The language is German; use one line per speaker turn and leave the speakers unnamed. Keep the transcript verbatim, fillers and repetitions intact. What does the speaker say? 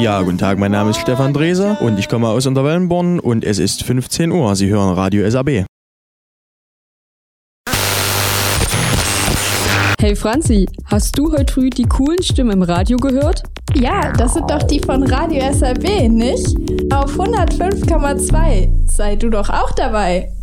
Ja, guten Tag, mein Name ist Stefan Dreser und ich komme aus Unterwellenborn und es ist fünfzehn Uhr. Sie hören Radio S A B.
Hey Franzi, hast du heute früh die coolen Stimmen im Radio gehört?
Ja, das sind doch die von Radio S A B, nicht? Auf hundertfünf Komma zwei. Sei du doch auch dabei.